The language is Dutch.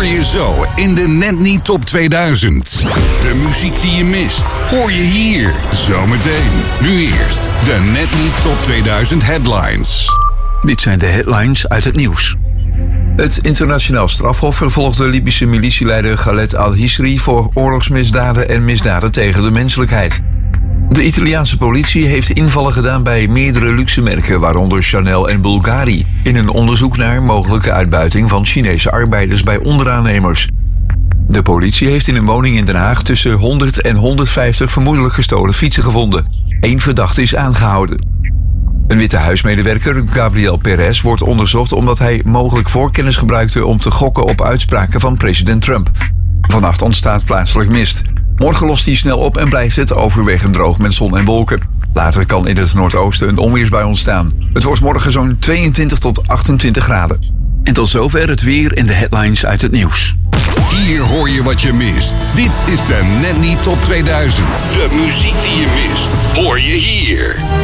hoor je zo in de Net Niet Top 2000. De muziek die je mist, hoor je hier zometeen. Nu eerst de Net Niet Top 2000 headlines. Dit zijn de headlines uit het nieuws. Het internationaal strafhof vervolgt de Libische militieleider Khaled al-Hisri voor oorlogsmisdaden en misdaden tegen de menselijkheid. De Italiaanse politie heeft invallen gedaan bij meerdere luxe merken, waaronder Chanel en Bulgari, in een onderzoek naar mogelijke uitbuiting van Chinese arbeiders bij onderaannemers. De politie heeft in een woning in Den Haag tussen 100 en 150 vermoedelijk gestolen fietsen gevonden. 1 verdachte is aangehouden. Een Witte Huismedewerker, Gabriel Perez, wordt onderzocht omdat hij mogelijk voorkennis gebruikte om te gokken op uitspraken van president Trump. Vannacht ontstaat plaatselijk mist. Morgen lost hij snel op en blijft het overwegend droog met zon en wolken. Later kan in het noordoosten een onweersbui ontstaan. Het wordt morgen zo'n 22 tot 28 graden. En tot zover het weer en de headlines uit het nieuws. Hier hoor je wat je mist. Dit is de Net Niet Top 2000. De muziek die je mist, hoor je hier.